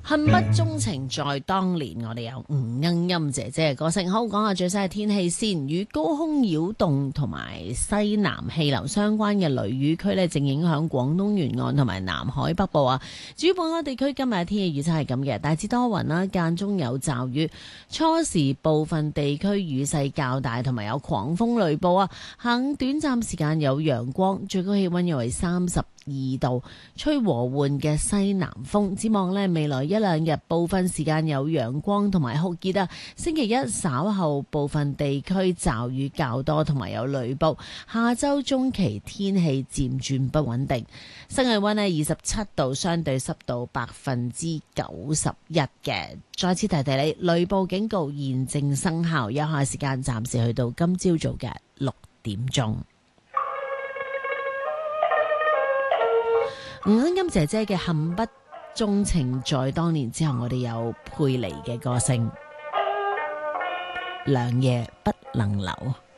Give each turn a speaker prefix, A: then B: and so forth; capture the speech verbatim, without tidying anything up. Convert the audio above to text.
A: 恨不鍾情在當年，我哋有吳鶯音姐姐嘅歌聲。好，講下最新嘅天氣先。與高空擾動同埋西南氣流相關嘅雷雨區呢，正影響廣東沿岸同埋南海北部啊。主要本港地區今日嘅天氣預測係咁嘅，大致多雲啦，間中有驟雨，初時部分地區雨勢較大，同埋有狂風雷暴啊。下午短暫時間有陽光，最高氣溫約為三十二度，吹和緩嘅西南風。展望呢，未來一兩日部分時間有陽光同埋酷熱啊。星期一稍後部分地區驟雨較多，同埋有雷暴。下周中期天氣漸轉不穩定。室外溫呢二十七度，相對濕度百分之九十一嘅。再次提提你，雷暴警告現正生效，有效時間暫時去到今朝早嘅六點鐘。吳鶯音姐姐嘅恨不鍾情在當年之後，我哋有佩妮嘅歌聲，良夜不能留。